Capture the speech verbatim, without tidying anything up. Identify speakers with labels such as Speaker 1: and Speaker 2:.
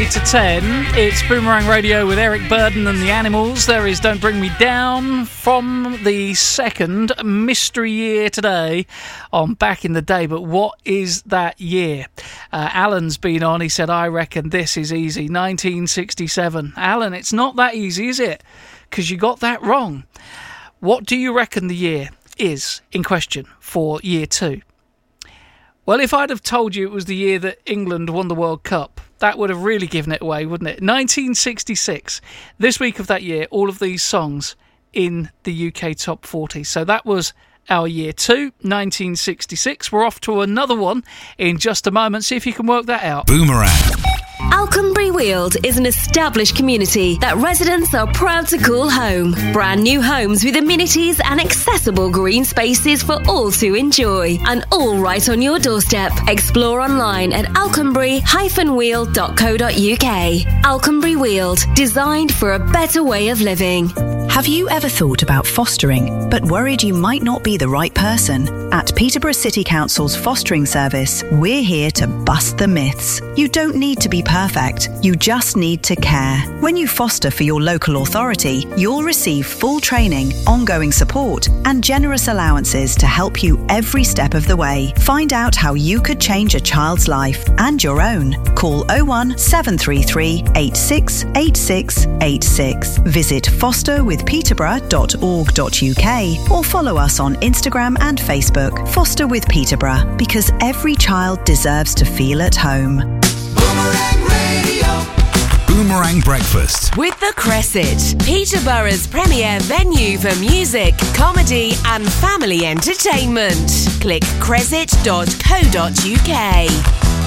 Speaker 1: to ten. It's Boomerang Radio with Eric Burden and the Animals. There is Don't Bring Me Down from the second mystery year today on Back in the Day. But what is that year? Uh, Alan's been on. He said, I reckon this is easy. nineteen sixty-seven. Alan, it's not that easy, is it? Because you got that wrong. What do you reckon the year is in question for year two? Well, if I'd have told you it was the year that England won the World Cup, that would have really given it away, wouldn't it? nineteen sixty-six. This week of that year, all of these songs in the U K Top forty. So that was our year two, nineteen sixty-six. We're off to another one in just a moment. See if you can work that out.
Speaker 2: Boomerang.
Speaker 3: Alconbury Weald is an established community that residents are proud to call home. Brand new homes with amenities and accessible green spaces for all to enjoy. And all right on your doorstep. Explore online at alconbury dash weald dot co dot uk. Alconbury Weald, designed for a better way of living.
Speaker 4: Have you ever thought about fostering, but worried you might not be the right person? At Peterborough City Council's fostering service, we're here to bust the myths. You don't need to be perfect, you just need to care. When you foster for your local authority, you'll receive full training, ongoing support, and generous allowances to help you every step of the way. Find out how you could change a child's life and your own. Call oh one seven three three eight six eight six eight six. Visit foster with peterborough dot org dot uk or follow us on Instagram and Facebook. Foster with Peterborough, because every child deserves to feel at home.
Speaker 2: Boomerang Radio. Boomerang Breakfast
Speaker 5: with the Cresset, Peterborough's premier venue for music, comedy and family entertainment. Click cresset dot co dot uk.